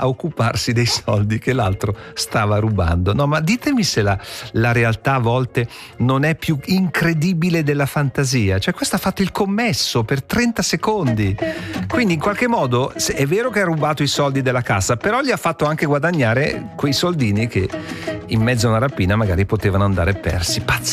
a occuparsi dei soldi che l'altro stava rubando. No, ma ditemi se la realtà a volte non è più incredibile della fantasia. Cioè, questo ha fatto il commesso per 30 secondi. Quindi in qualche modo è vero che ha rubato i soldi della cassa, però gli ha fatto anche guadagnare quei soldini che in mezzo a una rapina magari potevano andare persi.